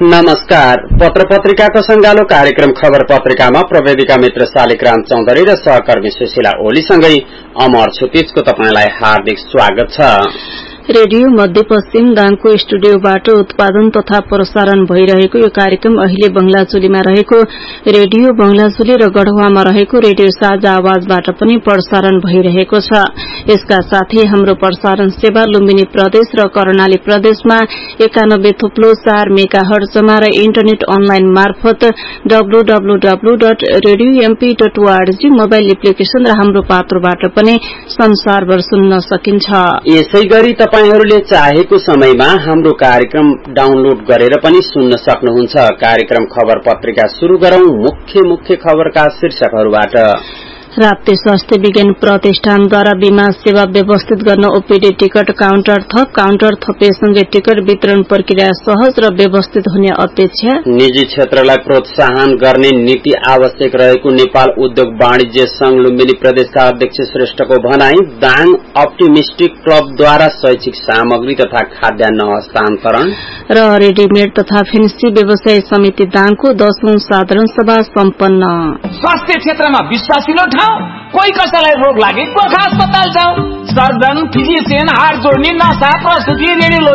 नमस्कार। पत्र पत्रिकाको संगालो कार्यक्रम खबर पत्रिकामा प्रविधिका मित्र शालिग्राम चौधरी र सहकर्मी सुशीला ओलीसँगै अमर छुतिजको तपाईलाई हार्दिक स्वागत छ। रेडियो मध्यपश्चिम गाङको स्टुडियोबाट उत्पादन तथा प्रसारण भइरहेको यो कार्यक्रम अहिले बंगलाचुलीमा रहेको रेडियो बंगलाचुली र गढवामा रहेको रेडियो साझा आवाजबाट पनि प्रसारण भइरहेको छ। यसका साथै हाम्रो प्रसारण सेवा लुम्बिनी प्रदेश र कर्णाली प्रदेशमा 91.4 मेगाहर्जमा र इन्टरनेट अनलाइन मार्फत www.radiomp.org मोबाइल एप्लिकेशन र हाम्रो पात्रोबाट पनि संसारभर सुन्न सकिन्छ। यसैगरी तपाईहरूले चाहेको समयमा हाम्रो कार्यक्रम डाउनलोड गरेर पनि सुन्न सक्नुहुन्छ। कार्यक्रम खबर पत्रिका शुरू गरौं मुख्य खबरका शीर्षकहरूबाट। राप्ती स्वास्थ्य विज्ञान प्रतिष्ठानद्वारा बीमा सेवा व्यवस्थित गर्न ओपीडी टिकट काउन्टर थपेसँगै टिकट वितरण प्रक्रिया सहज र व्यवस्थित हुने अपेक्षा। निजी क्षेत्रलाई प्रोत्साहन गर्ने नीति आवश्यक रहेको नेपाल उद्योग वाणिज्य संघ लुम्बिनी प्रदेशका अध्यक्ष श्रेष्ठको भनाई। दाङ अप्टिमिस्टिक क्लबद्वारा शैक्षिक सामग्री तथा खाद्यान्न हस्तान्तरण र रेडिमेड तथा फेन्सी व्यवसाय समिति दाङको 10औं साधारण सभा सम्पन्न। स्वास्थ्य क्षेत्रमा विश्वासिलो कोही कसैलाई रोग लागे गोर्खा अस्पताल जाऊ। सर्जन, फिजिशियन, हात जोड्ने, नसा, प्रस्तुति, रेडियोलोजी